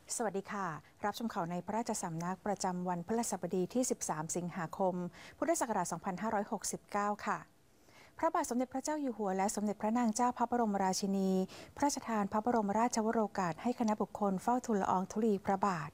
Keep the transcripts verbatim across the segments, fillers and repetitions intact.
สวัสดีค่ะรับชมข่าวในพระราชสำนักประจำวันพฤหัสบดีที่ สิบสาม สิงหาคม พุทธศักราช สองพันห้าร้อยหกสิบเก้า ค่ะพระบาทสมเด็จพระเจ้าอยู่หัวและสมเด็จพระนางเจ้าพระบรมราชินี พระราชทานพระบรมราชวโรกาสให้คณะบุคคลเฝ้าทูลละอองธุลีพระบาท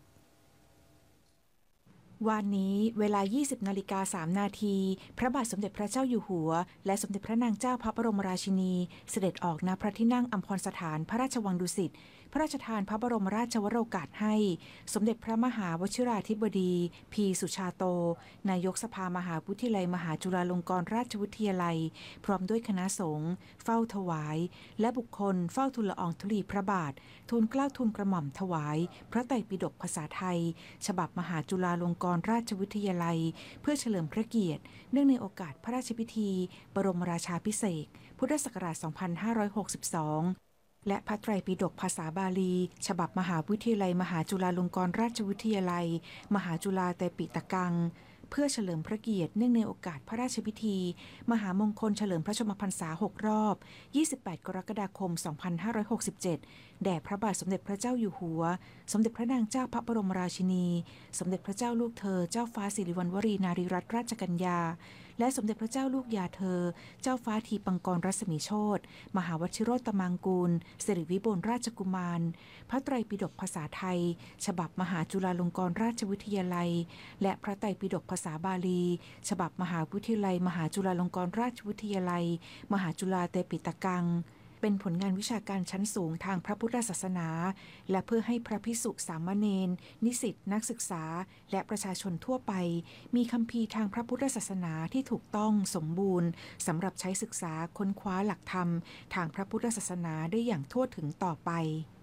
วันนี้เวลา ยี่สิบ นาฬิกา สาม นาที พระบาทสมเด็จพระเจ้าอยู่หัวและสมเด็จพระนางเจ้าพระบรมราชินีเสด็จออกณพระที่นั่งอัมพรสถานพระราชวังดุสิตพระราชทานพระบรมราชวโรกาสให้สมเด็จพระมหาวชิราธิบดีพีสุชาโตนายกสภามหาวิทยาลัยมหาจุฬาลงกรณราชวิทยาลัยพร้อมด้วยคณะสงฆ์เฝ้าถวายและบุคคลเฝ้าทูลละอองธุลีพระบาททูลเกล้าทูลกระหม่อมถวายพระไตรปิฎกภาษาไทยฉบับมหาจุฬาลงกรณราชวิทยาลัยเพื่อเฉลิมพระเกียรติเนื่องในโอกาสพระราชพิธีบรมราชาภิเษกพุทธศักราช สองพันห้าร้อยหกสิบสองและพระไตรปิฎกภาษาบาลีฉบับมหาวิทยาลัยมหาจุฬาลงกรณราชวิทยาลัยมหาจุฬาเตปิตกังเพื่อเฉลิมพระเกียรติเนื่องในโอกาสพระราชพิธีมหามงคลเฉลิมพระชนมพรรษาหกรอบ ยี่สิบแปด กรกฎาคม สองพันห้าร้อยหกสิบเจ็ด แด่พระบาทสมเด็จพระเจ้าอยู่หัวสมเด็จพระนางเจ้าพระบรมราชินีสมเด็จพระเจ้าลูกเธอเจ้าฟ้าสิริวัณวรีนารีรัตนราชกัญญาและสมเด็จพระเจ้าลูกยาเธอเจ้าฟ้าทีปังกรรัศมีโชติมหาวชิโรตมังกูลสิริวิบูลย์ราชกุมารพระไตรปิฎกภาษาไทยฉบับมหาจุฬาลงกรณราชวิทยาลัยและพระไตรปิฎกภาษาบาลีฉบับมหาวิทยาลัยมหาจุฬาลงกรณราชวิทยาลัยมหาจุฬาเตปิตกังเป็นผลงานวิชาการชั้นสูงทางพระพุทธศาสนาและเพื่อให้พระภิกษุสามเณรนิสิตนักศึกษาและประชาชนทั่วไปมีคัมภีร์ทางพระพุทธศาสนาที่ถูกต้องสมบูรณ์สำหรับใช้ศึกษาค้นคว้าหลักธรรมทางพระพุทธศาสนาได้อย่างทั่วถึงต่อไป